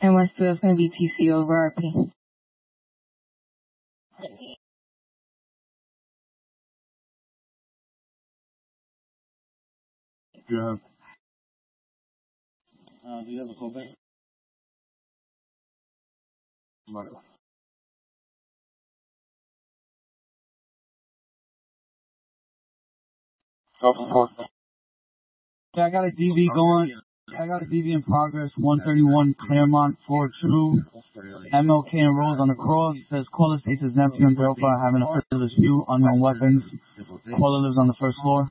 And West is going to be TC over RP. Yeah. Do you have a callback? Right. Yeah, I got a DV going. I got a DV in progress. 131 Claremont 4-2. MLK enrolls on the cross. Says caller states his nephew and Delphi having a physical dispute. Unknown weapons. Caller lives on the first floor.